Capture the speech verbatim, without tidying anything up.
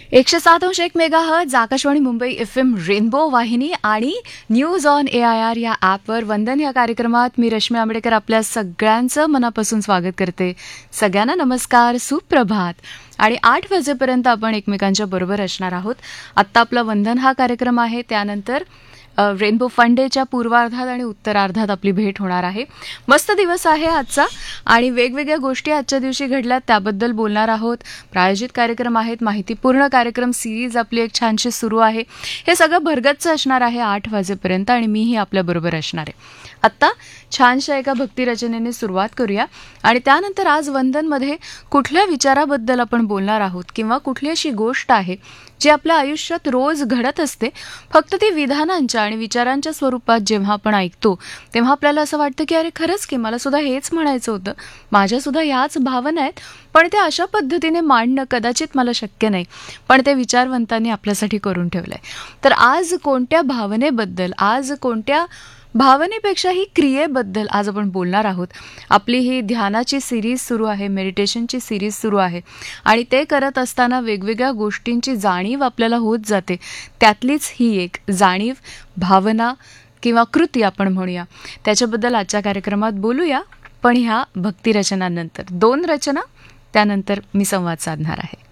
एकशे सात अंश एक mega hertz Akashvani Mumbai F M rainbow वाहिनी आणि news on A I R या ॲपवर वंदन या कार्यक्रमात मी रश्मी आंबेडकर आपल्या सगळ्यांचं मनापासून स्वागत करते. सगळ्यांना नमस्कार, सुप्रभात. आणि आठ वाजेपर्यंत आपण एकमेकांच्या बरोबर असणार आहोत. आत्ता आपला वंदन हा कार्यक्रम आहे, त्यानंतर रेनबो फन डेच्या पूर्वार्धात आणि उत्तरार्धात आपली भेट होणार आहे. मस्त दिवस आहे आजचा आणि वेगवेगळ्या गोष्टी आजच्या दिवशी घडल्यात त्याबद्दल बोलणार आहोत. प्रायोजित कार्यक्रम आहेत, माहितीपूर्ण कार्यक्रम सिरीज आपली एक छानशी सुरू आहे. हे सगळं भरगच्च असणार आहे आठ वाजेपर्यंत आणि मीही आपल्याबरोबर असणार आहे. आत्ता छानशा एका भक्तिरचनेने सुरुवात करूया आणि त्यानंतर आज वंदनमध्ये कुठल्या विचाराबद्दल आपण बोलणार आहोत किंवा कुठली अशी गोष्ट आहे जी आपल्या आयुष्यात रोज घडत असते, फक्त ती विधानांच्या आणि विचारांच्या स्वरूपात जेव्हा आपण ऐकतो तेव्हा आपल्याला असं वाटतं की अरे खरंच की मला सुद्धा हेच म्हणायचं होतं, माझ्यासुद्धा ह्याच भावना आहेत, पण ते अशा पद्धतीने मांडणं कदाचित मला शक्य नाही, पण ते विचारवंतांनी आपल्यासाठी करून ठेवलंय. तर आज कोणत्या भावनेबद्दल, आज कोणत्या भावनेपेक्षा ही क्रियेबद्दल आज आपण बोलणार आहोत. आपली ही ध्यानाची सिरीज सुरू आहे, मेडिटेशनची सिरीज सुरू आहे आणि ते करत असताना वेगवेगळ्या गोष्टींची जाणीव आपल्याला होत जाते. त्यातलीच ही एक जाणीव, भावना किंवा कृती आपण म्हणूया, त्याच्याबद्दल आजच्या कार्यक्रमात बोलूया. पण ह्या भक्तिरचनानंतर दोन रचना, त्यानंतर मी संवाद साधणार आहे.